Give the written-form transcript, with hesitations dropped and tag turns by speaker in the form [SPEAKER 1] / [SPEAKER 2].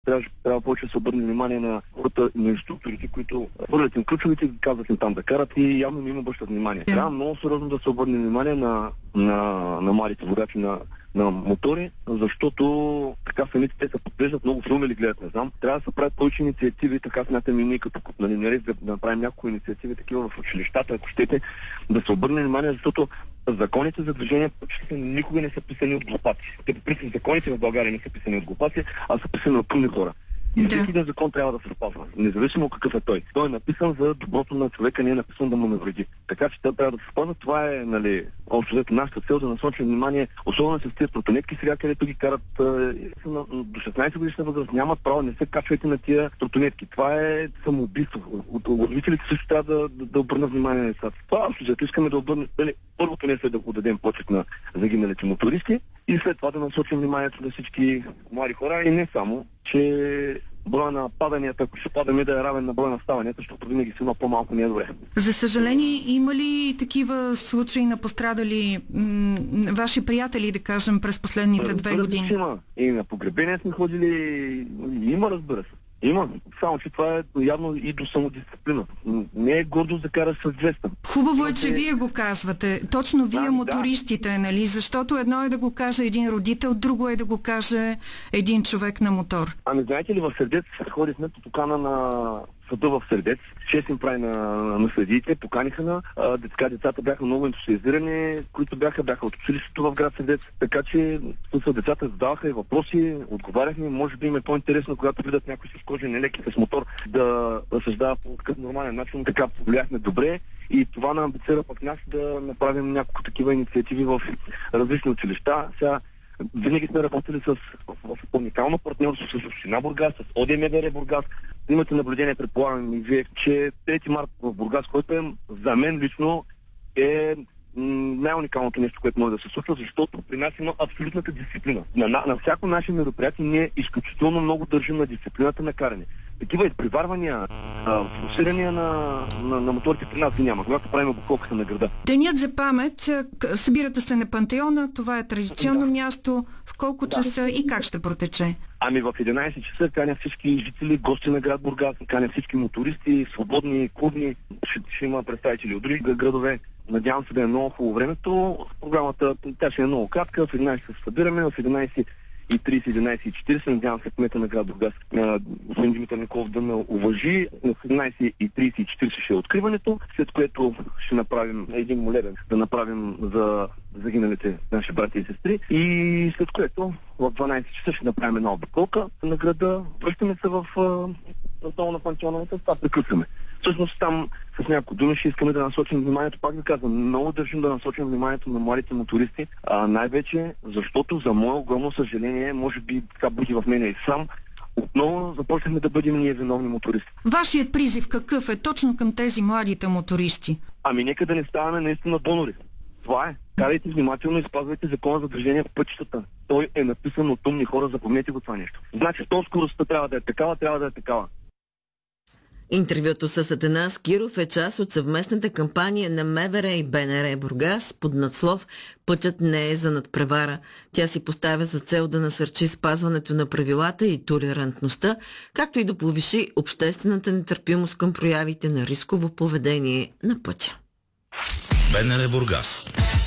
[SPEAKER 1] Трябва повече да се обърне внимание на хората, на инструкторите, които хвърлят им ключовете и казват им там да карат и явно не им обръщат внимание. Трябва много сериозно да се обърне внимание на младите водачи на мотори, защото така самите те се подвеждат, много филми ли гледат, не знам. Трябва да се правят повече инициативи, така смятам и ние като наред да направим няколко инициативи такива в училищата, ако щете, да се обърне внимание, защото законите за движение почти никога не са писани от глупаци. Те по принцип законите в България не са писани от глупаци, а са писани от умни хора. И всеки един закон трябва да се спазва, независимо какъв е той. Той е написан за доброто на човека, не е написан да му навреди. Така че той трябва да се спазва. Това е, общо взето нашата цел да насочим внимание, особено с тези тротонетки сега, където ги карат до 16 годишна възраст, нямат право, не се качвайте на тия тротонетки. Това е самоубийство. Родителите също трябва да обърнат внимание на това. Това общо взето искаме да обърнем. Първото нещо е да отдадем почет на загиналите мотористи и след това да насочим вниманието на всички млади хора и не само, че броя на паданията, ако ще падаме, да е равен на броя на ставанията, защото винаги си има по-малко не е добре.
[SPEAKER 2] За съжаление, има ли такива случаи на пострадали ваши приятели, да кажем, през последните 2 години?
[SPEAKER 1] Има. И на погребение сме ходили, има, разбира се. Има, само че това е явно и до самодисциплина. Не е гордост да караш с 200.
[SPEAKER 2] Хубаво е, че вие го казвате. Точно вие, мотористите, нали? Защото едно е да го каже един родител, друго е да го каже един човек на мотор.
[SPEAKER 1] Ами знаете ли, в Средец ходихме по покана на съда в Средец. Чест им прави на съдиите, поканиха на децата бяха много ентусиазирани, които бяха от училището в град Средец. Така че децата задаваха и въпроси, отговаряхме. Може би им е по-интересно, когато видят някой с кожени леки с мотор, да разсъждава по такъв нормален начин. Така повлияхме добре. И това на амбицира пък нас да направим няколко такива инициативи в различни училища. Сега винаги сме работили в уникално партньорство с Община Бургас, с ОДМВР Бургас. Имате наблюдение, предполагам и вие, че 3 март в Бургас, който е за мен лично е най-уникалното нещо, което може да се случва, защото при нас има абсолютната дисциплина. На всяко наше мероприятие ние изключително много държим на дисциплината на каране. Такива изпреварвания, форсирания на моторите при нас ги няма, когато правим обиколката на града.
[SPEAKER 2] Денят за памет, събирате се на Пантеона, това е традиционно място. В колко часа и как ще протече?
[SPEAKER 1] Ами в 11 часа каня всички жители, гости на град Бургас, каня всички мотористи, свободни, клубни, ще има представители от други градове. Надявам се да е много хубаво времето. Програмата, тя ще е много кратка, в 11 се събираме, в 11:30, 11:40, надявам се кмета на град Бургас, господин Димитър Николов да ме уважи. В 11:30-40 ще е откриването, след което ще направим един молебен да направим за загиналите наши брати и сестри и след което в 12 часа ще направим една обиколка на града. Връщаме се в долу на Пантеона и с това приключваме. Всъщност там с няколко думи ще искаме да насочим вниманието, пак да казвам, много държим да насочим вниманието на младите мотористи, най-вече защото за мое огромно съжаление, може би така буди в мене и сам, отново започнахме да бъдем ние виновни мотористи.
[SPEAKER 2] Вашият призив какъв е точно към тези младите мотористи?
[SPEAKER 1] Ами нека да не ставаме наистина донори. Това е. Карайте внимателно и спазвайте закона за движение по пътищата. Той е написан от умни хора, запомнете го това нещо. Значи, то скоростта трябва да е такава, трябва да е такава.
[SPEAKER 3] Интервюто с Атанас Киров е част от съвместната кампания на МВР и БНР Бургас под надслов «Пътят не е за надпревара». Тя си поставя за цел да насърчи спазването на правилата и толерантността, както и да повиши обществената нетърпимост към проявите на рисково поведение на пътя.
[SPEAKER 4] БНР Бургас.